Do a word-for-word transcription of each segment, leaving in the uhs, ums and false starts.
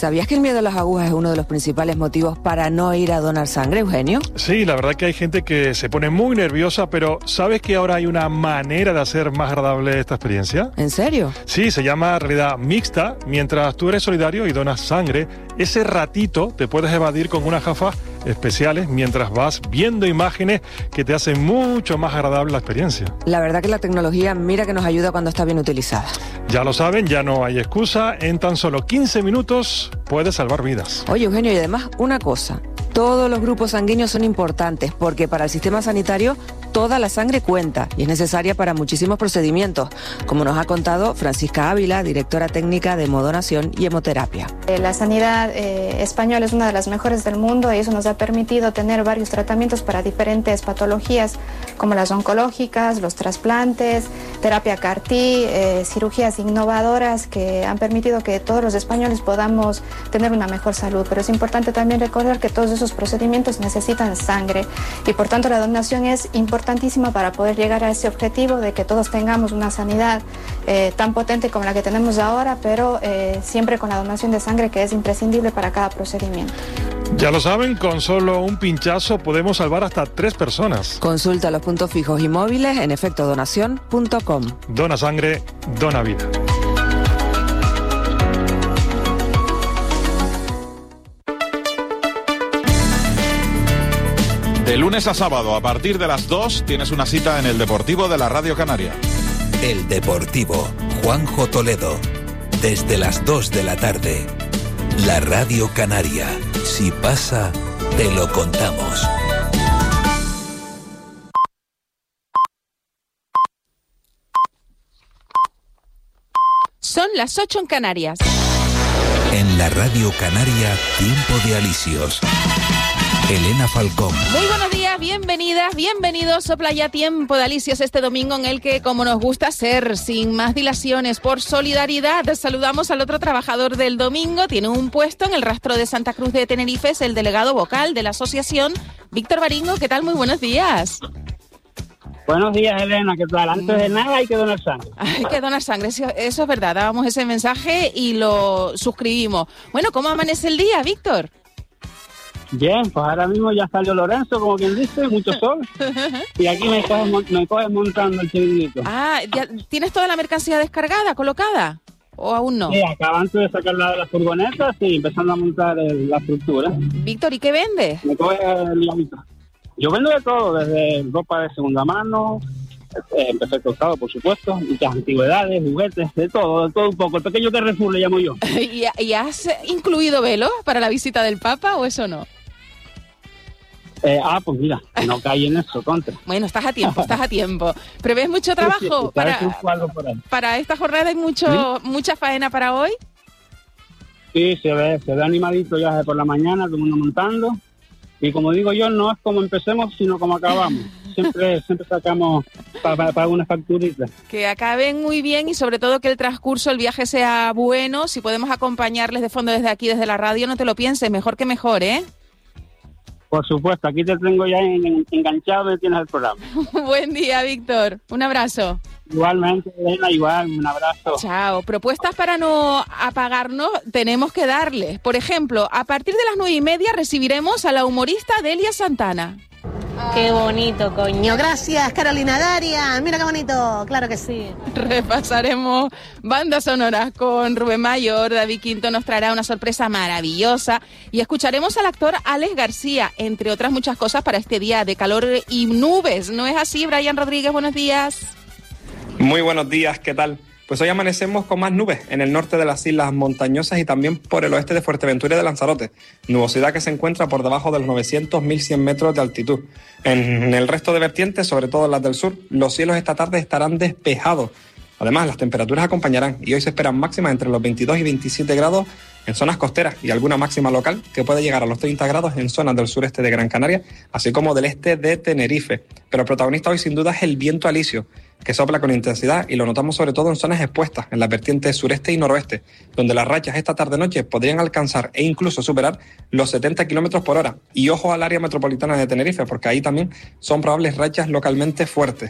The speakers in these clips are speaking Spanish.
¿Sabías que el miedo a las agujas es uno de los principales motivos para no ir a donar sangre, Eugenio? Sí, la verdad que hay gente que se pone muy nerviosa, pero ¿sabes que ahora hay una manera de hacer más agradable esta experiencia? ¿En serio? Sí, se llama realidad mixta. Mientras tú eres solidario y donas sangre, ese ratito te puedes evadir con unas gafas especiales mientras vas viendo imágenes que te hacen mucho más agradable la experiencia. La verdad que la tecnología, mira que nos ayuda cuando está bien utilizada. Ya lo saben, ya no hay excusa. En tan solo quince minutos puedes salvar vidas. Oye, Eugenio, y además una cosa. Todos los grupos sanguíneos son importantes porque para el sistema sanitario toda la sangre cuenta y es necesaria para muchísimos procedimientos, como nos ha contado Francisca Ávila, directora técnica de Hemodonación y Hemoterapia. La sanidad eh, española es una de las mejores del mundo y eso nos ha permitido tener varios tratamientos para diferentes patologías como las oncológicas, los trasplantes, terapia C A R T, eh, cirugías innovadoras que han permitido que todos los españoles podamos tener una mejor salud. Pero es importante también recordar que todos esos procedimientos necesitan sangre y por tanto la donación es importantísima para poder llegar a ese objetivo de que todos tengamos una sanidad eh, tan potente como la que tenemos ahora, pero eh, siempre con la donación de sangre que es imprescindible para cada procedimiento. Ya lo saben, con solo un pinchazo podemos salvar hasta tres personas. Consulta los puntos fijos y móviles en efecto donación punto com. Dona sangre, dona vida. De lunes a sábado, a partir de las dos, tienes una cita en el Deportivo de la Radio Canaria. El Deportivo, Juanjo Toledo. Desde las dos de la tarde. La Radio Canaria. Si pasa, te lo contamos. Son las ocho en Canarias. En la Radio Canaria, Tiempo de Alisios. Elena Falcón. Muy buenos días, bienvenidas, bienvenidos. Sopla ya Tiempo de Alisios este domingo en el que, como nos gusta ser, sin más dilaciones, por solidaridad, saludamos al otro trabajador del domingo. Tiene un puesto en el rastro de Santa Cruz de Tenerife, es el delegado vocal de la asociación, Víctor Baringo. ¿Qué tal? Muy buenos días. Buenos días, Elena, ¿qué tal? Antes de nada hay que donar sangre. Hay que donar sangre, eso, eso es verdad. Dábamos ese mensaje y lo suscribimos. Bueno, ¿cómo amanece el día, Víctor? Bien, pues ahora mismo ya salió Lorenzo, como quien dice, mucho sol. Y aquí me coges, me coges montando el chiringuito. Ah, ¿ya ¿tienes toda la mercancía descargada, colocada? ¿O aún no? Sí, acabando de sacarla de las furgonetas y empezando a montar el, la estructura. Víctor, ¿y qué vendes? Me coges el hábito. Yo vendo de todo, desde ropa de segunda mano, eh, empecé cortado, por supuesto, muchas antigüedades, juguetes, de todo, de todo un poco. El pequeño Carrefour le llamo yo. ¿Y, ¿Y has incluido velos para la visita del Papa o eso no? Eh, ah, pues mira, no caí en eso, contra. Bueno, estás a tiempo, estás a tiempo. ¿Prevés mucho trabajo sí, sí, para, por ahí. para esta jornada? ¿Hay mucho, ¿Sí? mucha faena para hoy? Sí, se ve, se ve animadito ya desde por la mañana, todo el mundo montando. Y como digo yo, no es como empecemos, sino como acabamos. Siempre siempre sacamos para pa, pa una facturita. Que acaben muy bien y sobre todo que el transcurso, el viaje sea bueno. Si podemos acompañarles de fondo desde aquí, desde la radio, no te lo pienses, mejor que mejor, ¿eh? Por supuesto, aquí te tengo ya en, en, enganchado y tienes el programa. Buen día, Víctor. Un abrazo. Igualmente, Elena, igual, un abrazo. Chao. Propuestas para no apagarnos tenemos que darles. Por ejemplo, a partir de las nueve y media recibiremos a la humorista Delia Santana. Qué bonito, coño. Gracias, Carolina Daria. Mira qué bonito, claro que sí. Repasaremos bandas sonoras con Rubén Mayor. David Quinto nos traerá una sorpresa maravillosa. Y escucharemos al actor Alex García, entre otras muchas cosas para este día de calor y nubes. ¿No es así, Brian Rodríguez? Buenos días. Muy buenos días, ¿qué tal? Pues hoy amanecemos con más nubes en el norte de las islas montañosas y también por el oeste de Fuerteventura y de Lanzarote. Nubosidad que se encuentra por debajo de los novecientos a mil cien metros de altitud. En el resto de vertientes, sobre todo en las del sur, los cielos esta tarde estarán despejados. Además, las temperaturas acompañarán y hoy se esperan máximas entre los veintidós y veintisiete grados en zonas costeras y alguna máxima local que puede llegar a los treinta grados en zonas del sureste de Gran Canaria, así como del este de Tenerife. Pero el protagonista hoy sin duda es el viento alisio, que sopla con intensidad y lo notamos sobre todo en zonas expuestas, en las vertientes sureste y noroeste, donde las rachas esta tarde-noche podrían alcanzar e incluso superar los setenta kilómetros por hora. Y ojo al área metropolitana de Tenerife, porque ahí también son probables rachas localmente fuertes.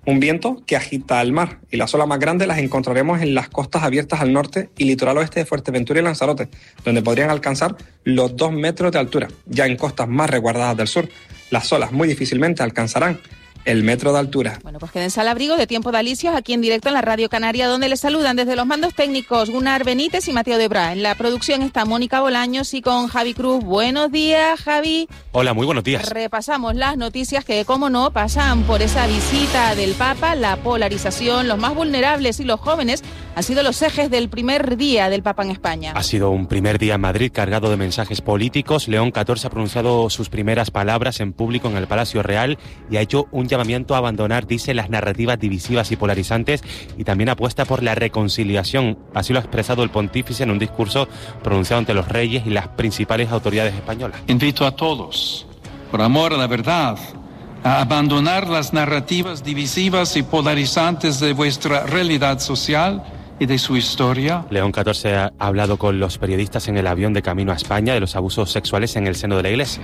Un viento que agita el mar, y las olas más grandes las encontraremos en las costas abiertas al norte y litoral oeste de Fuerteventura y Lanzarote, donde podrían alcanzar los dos metros de altura. Ya en costas más resguardadas del sur, las olas muy difícilmente alcanzarán el metro de altura. Bueno, pues quédense al abrigo de Tiempo de Alicios aquí en directo en la Radio Canaria, donde les saludan desde los mandos técnicos Gunnar Benítez y Mateo Debra. En la producción está Mónica Bolaños y con Javi Cruz. Buenos días, Javi. Hola, muy buenos días. Repasamos las noticias que, como no, pasan por esa visita del Papa. La polarización, los más vulnerables y los jóvenes han sido los ejes del primer día del Papa en España. Ha sido un primer día en Madrid cargado de mensajes políticos. León catorce ha pronunciado sus primeras palabras en público en el Palacio Real y ha hecho un llamamiento a abandonar, dice, las narrativas divisivas y polarizantes, y también apuesta por la reconciliación. Así lo ha expresado el pontífice en un discurso pronunciado ante los reyes y las principales autoridades españolas. Invito a todos, por amor a la verdad, a abandonar las narrativas divisivas y polarizantes de vuestra realidad social y de su historia. León catorce ha hablado con los periodistas en el avión de camino a España de los abusos sexuales en el seno de la Iglesia.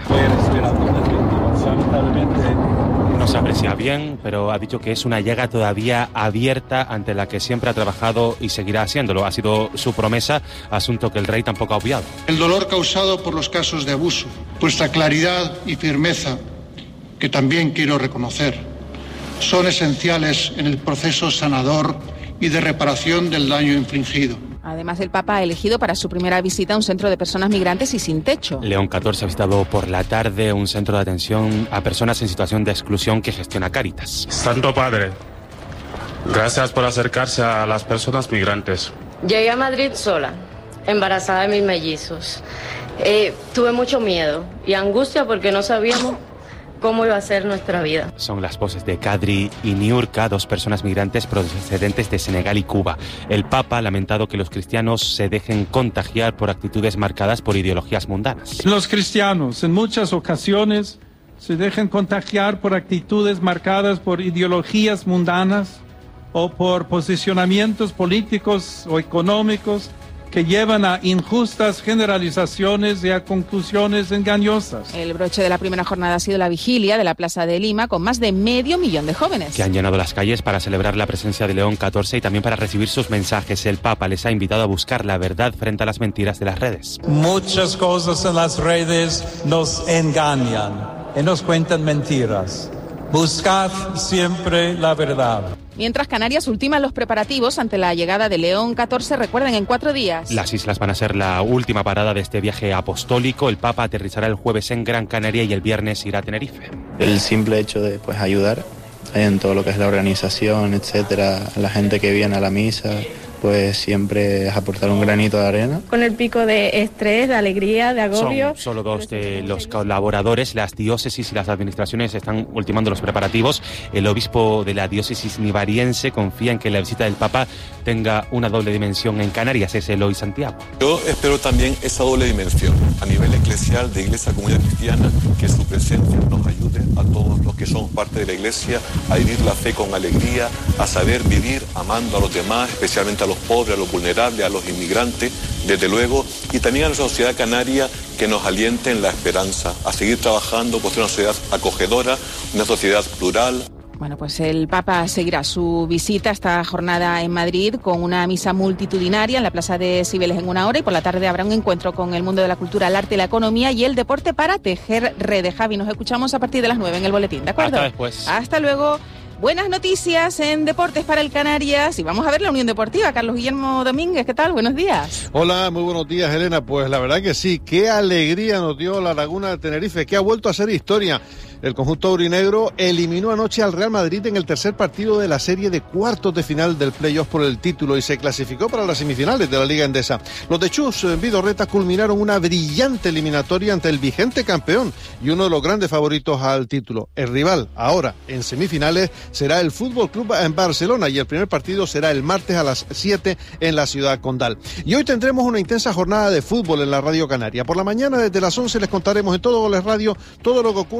No se aprecia bien, pero ha dicho que es una llaga todavía abierta ante la que siempre ha trabajado y seguirá haciéndolo. Ha sido su promesa, asunto que el rey tampoco ha obviado. El dolor causado por los casos de abuso, vuestra claridad y firmeza, que también quiero reconocer, son esenciales en el proceso sanador y de reparación del daño infligido. Además, el Papa ha elegido para su primera visita un centro de personas migrantes y sin techo. León catorce ha visitado por la tarde un centro de atención a personas en situación de exclusión que gestiona Cáritas. Santo Padre, gracias por acercarse a las personas migrantes. Llegué a Madrid sola, embarazada de mis mellizos. Eh, tuve mucho miedo y angustia porque no sabíamos cómo iba a ser nuestra vida. Son las voces de Kadri y Niurka, dos personas migrantes procedentes de Senegal y Cuba. El Papa ha lamentado que los cristianos se dejen contagiar por actitudes marcadas por ideologías mundanas. Los cristianos en muchas ocasiones se dejan contagiar por actitudes marcadas por ideologías mundanas o por posicionamientos políticos o económicos que llevan a injustas generalizaciones y a conclusiones engañosas. El broche de la primera jornada ha sido la vigilia de la Plaza de Lima, con más de medio millón de jóvenes que han llenado las calles para celebrar la presencia de León catorce y también para recibir sus mensajes. El Papa les ha invitado a buscar la verdad frente a las mentiras de las redes. Muchas cosas en las redes nos engañan y nos cuentan mentiras. Buscad siempre la verdad. Mientras Canarias ultima los preparativos ante la llegada de León catorce, recuerden, en cuatro días. Las islas van a ser la última parada de este viaje apostólico. El Papa aterrizará el jueves en Gran Canaria y el viernes irá a Tenerife. El simple hecho de pues ayudar en todo lo que es la organización, etcétera, a la gente que viene a la misa, pues siempre es aportar un granito de arena. Con el pico de estrés, de alegría, de agobio. Son solo dos de los colaboradores. Las diócesis y las administraciones están ultimando los preparativos. El obispo de la diócesis nivariense confía en que la visita del Papa tenga una doble dimensión en Canarias, es Eloy Santiago. Yo espero también esa doble dimensión a nivel eclesial de Iglesia Comunidad Cristiana, que su presencia nos ayude a todos los que somos parte de la Iglesia a vivir la fe con alegría, a saber vivir amando a los demás, especialmente a los pobres, a los vulnerables, a los inmigrantes, desde luego, y también a la sociedad canaria, que nos aliente en la esperanza, a seguir trabajando por ser una sociedad acogedora, una sociedad plural. Bueno, pues el Papa seguirá su visita esta jornada en Madrid con una misa multitudinaria en la Plaza de Cibeles en una hora, y por la tarde habrá un encuentro con el mundo de la cultura, el arte, la economía y el deporte para tejer redes. Javi, nos escuchamos a partir de las nueve en el boletín, ¿de acuerdo? Hasta después. Hasta luego. Buenas noticias en Deportes para el Canarias y vamos a ver la Unión Deportiva. Carlos Guillermo Domínguez, ¿qué tal? Buenos días. Hola, muy buenos días, Elena. Pues la verdad que sí, qué alegría nos dio la Laguna de Tenerife, que ha vuelto a ser historia. El conjunto aurinegro eliminó anoche al Real Madrid en el tercer partido de la serie de cuartos de final del playoff por el título y se clasificó para las semifinales de la Liga Endesa. Los de Chus Vidorreta culminaron una brillante eliminatoria ante el vigente campeón y uno de los grandes favoritos al título. El rival ahora en semifinales será el Fútbol Club en Barcelona y el primer partido será el martes a las siete en la ciudad condal. Y hoy tendremos una intensa jornada de fútbol en la Radio Canaria. Por la mañana desde las once les contaremos en Todo Goles Radio todo lo que ocurre en el partido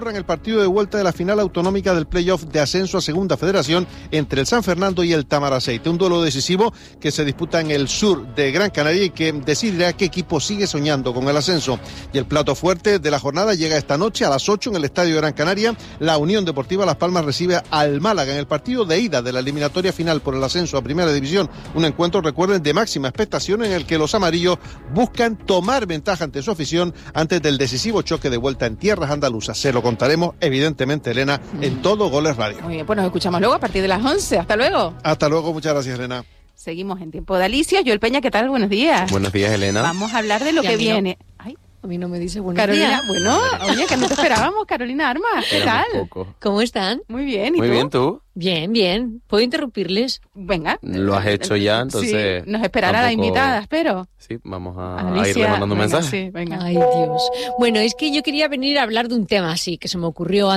partido de vuelta de la final autonómica del playoff de ascenso a Segunda Federación entre el San Fernando y el Tamaraceite. Un duelo decisivo que se disputa en el sur de Gran Canaria y que decidirá qué equipo sigue soñando con el ascenso. Y el plato fuerte de la jornada llega esta noche a las ocho en el Estadio Gran Canaria. La Unión Deportiva Las Palmas recibe al Málaga en el partido de ida de la eliminatoria final por el ascenso a Primera División. Un encuentro, recuerden, de máxima expectación en el que los amarillos buscan tomar ventaja ante su afición antes del decisivo choque de vuelta en tierras andaluzas. Se lo contaremos, evidentemente, Elena, en Todo Goles Radio. Muy bien, pues nos escuchamos luego a partir de las once. Hasta luego. Hasta luego, muchas gracias, Elena. Seguimos en Tiempo de Alicios. Joel Peña, ¿qué tal? Buenos días. Buenos días, Elena. Vamos a hablar de lo Y a que mí no. viene. Ay, A mí no me dice buenos Carolina, días. bueno, oye, que no te esperábamos, Carolina Armas. ¿Qué Éramos tal? poco. ¿Cómo están? Muy bien, ¿y Muy tú? bien, ¿tú? Bien, bien. ¿Puedo interrumpirles? Venga. Lo has hecho ya, entonces... Sí, nos esperará la tampoco- invitada, espero. Sí, vamos a, Alicia, a irle mandando un venga, mensaje. sí, venga. Ay, Dios. Bueno, es que yo quería venir a hablar de un tema así, que se me ocurrió